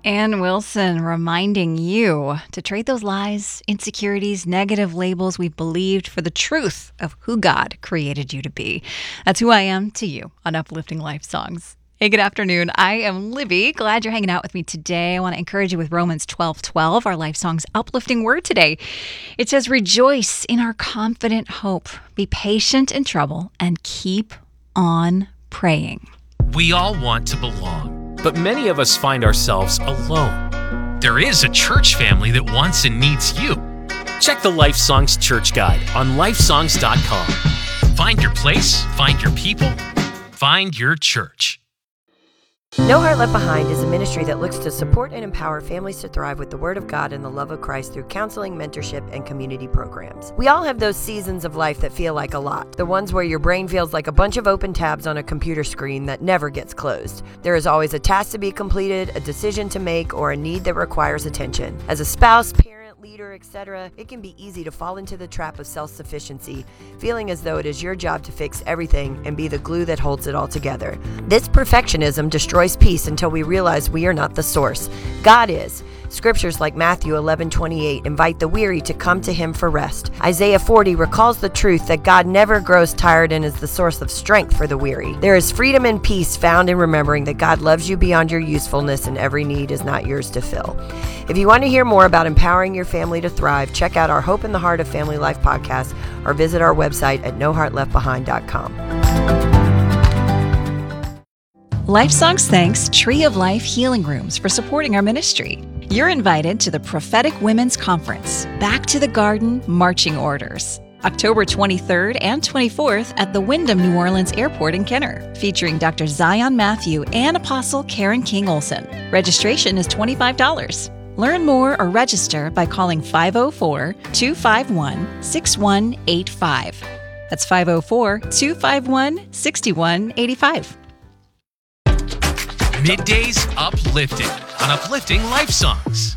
Ann Wilson reminding you to trade those lies, insecurities, negative labels we've believed for the truth of who God created you to be. That's who I am to you on Uplifting Life Songs. Hey, good afternoon. I am Libby. Glad you're hanging out with me today. I want to encourage you with Romans 12:12, our Life Songs uplifting word today. It says, rejoice in our confident hope. Be patient in trouble and keep on praying. We all want to belong, but many of us find ourselves alone. There is a church family that wants and needs you. Check the Life Songs Church Guide on lifesongs.com. Find your place, find your people, find your church. No Heart Left Behind is a ministry that looks to support and empower families to thrive with the Word of God and the love of Christ through counseling, mentorship, and community programs. We all have those seasons of life that feel like a lot. The ones where your brain feels like a bunch of open tabs on a computer screen that never gets closed. There is always a task to be completed, a decision to make, or a need that requires attention. As a spouse, parent, leader, etc., it can be easy to fall into the trap of self-sufficiency, feeling as though it is your job to fix everything and be the glue that holds it all together. This perfectionism destroys peace until we realize we are not the source. God is. Scriptures like Matthew 11:28 invite the weary to come to him for rest. Isaiah 40 recalls the truth that God never grows tired and is the source of strength for the weary. There is freedom and peace found in remembering that God loves you beyond your usefulness and every need is not yours to fill. If you want to hear more about empowering your family to thrive, check out our Hope in the Heart of Family Life podcast or visit our website at noheartleftbehind.com. Life Songs thanks Tree of Life Healing Rooms for supporting our ministry. You're invited to the Prophetic Women's Conference, Back to the Garden Marching Orders, October 23rd and 24th at the Wyndham New Orleans Airport in Kenner, featuring Dr. Zion Matthew and Apostle Karen King Olson. Registration is $25. Learn more or register by calling 504-251-6185. That's 504-251-6185. Middays Uplifted on Uplifting Life Songs.